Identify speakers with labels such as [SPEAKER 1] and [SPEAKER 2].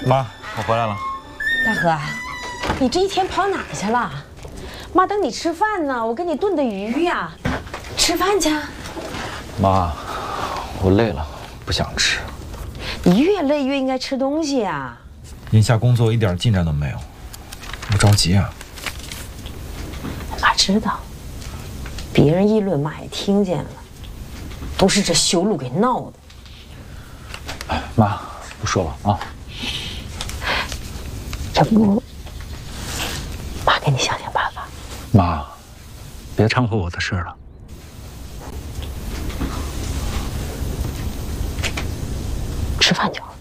[SPEAKER 1] 妈，我回来了。
[SPEAKER 2] 大河，你这一天跑哪去了？妈等你吃饭呢，我给你炖的鱼呀。吃饭去。
[SPEAKER 1] 妈，我累了，不想吃。
[SPEAKER 2] 你越累越应该吃东西呀。
[SPEAKER 1] 眼下工作一点进展都没有，我着急啊。
[SPEAKER 2] 妈知道，别人议论妈也听见了，都是这修路给闹的。
[SPEAKER 1] 妈，不说了啊。
[SPEAKER 2] 要不，妈给你想想办法。
[SPEAKER 1] 妈，别掺和我的事了。
[SPEAKER 2] 吃饭去。